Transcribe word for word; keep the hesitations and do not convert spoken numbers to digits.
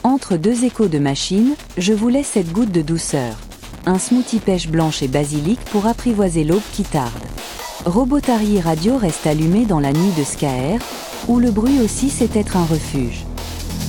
Entre deux échos de machine, je vous laisse cette goutte de douceur. Un smoothie pêche blanche et basilic pour apprivoiser l'aube qui tarde. Robotari Radio reste allumé dans la nuit de Skaer, où le bruit aussi sait être un refuge.